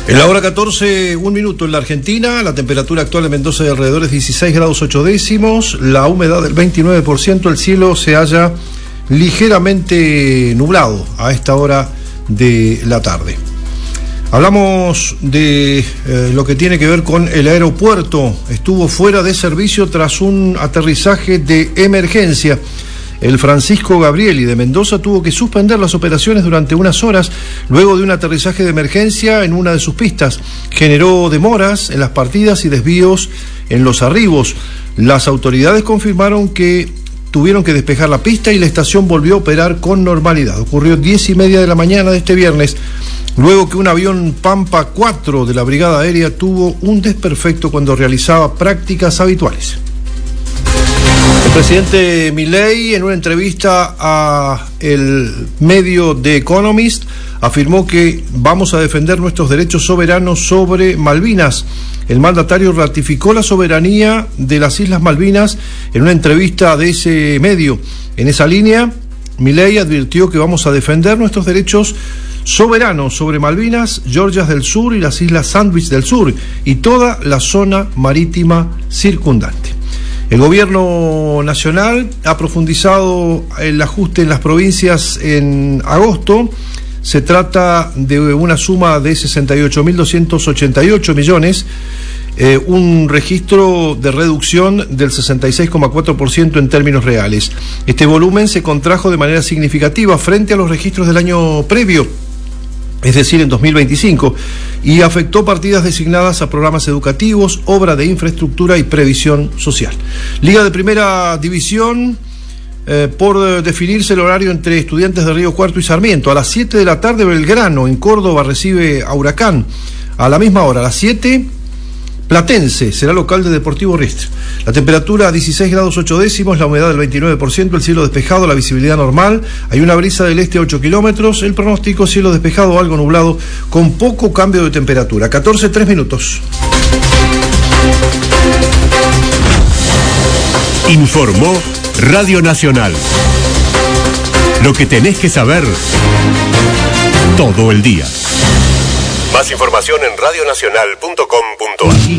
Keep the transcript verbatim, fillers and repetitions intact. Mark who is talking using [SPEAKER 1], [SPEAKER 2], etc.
[SPEAKER 1] En la hora catorce, un minuto en la Argentina, la temperatura actual en Mendoza de alrededor es dieciséis grados ocho décimos, la humedad del veintinueve por ciento, el cielo se halla ligeramente nublado a esta hora de la tarde. Hablamos de eh, lo que tiene que ver con el aeropuerto. Estuvo fuera de servicio tras un aterrizaje de emergencia. El Francisco Gabrieli de Mendoza tuvo que suspender las operaciones durante unas horas luego de un aterrizaje de emergencia en una de sus pistas. Generó demoras en las partidas y desvíos en los arribos. Las autoridades confirmaron que tuvieron que despejar la pista y la estación volvió a operar con normalidad. Ocurrió diez y media de la mañana de este viernes, luego que un avión Pampa cuatro de la Brigada Aérea tuvo un desperfecto cuando realizaba prácticas habituales. El presidente Milei, en una entrevista a el medio The Economist, afirmó que vamos a defender nuestros derechos soberanos sobre Malvinas. El mandatario ratificó la soberanía de las Islas Malvinas en una entrevista de ese medio. En esa línea, Milei advirtió que vamos a defender nuestros derechos soberanos sobre Malvinas, Georgias del Sur y las Islas Sandwich del Sur y toda la zona marítima circundante. El gobierno nacional ha profundizado el ajuste en las provincias en agosto. Se trata de una suma de sesenta y ocho mil doscientos ochenta y ocho millones, eh, un registro de reducción del sesenta y seis coma cuatro por ciento en términos reales. Este volumen se contrajo de manera significativa frente a los registros del año previo, es decir, en dos mil veinticinco, y afectó partidas designadas a programas educativos, obra de infraestructura y previsión social. Liga de Primera División, eh, por definirse el horario entre Estudiantes de Río Cuarto y Sarmiento. A las siete de la tarde, Belgrano, en Córdoba, recibe a Huracán. A la misma hora, a las siete, Platense será local de Deportivo Riestra. La temperatura a dieciséis grados ocho décimos, la humedad del veintinueve por ciento, el cielo despejado, la visibilidad normal, hay una brisa del este a ocho kilómetros, el pronóstico cielo despejado o algo nublado con poco cambio de temperatura. catorce, tres minutos.
[SPEAKER 2] Informó Radio Nacional. Lo que tenés que saber todo el día. Más información en radionacional punto com punto ar.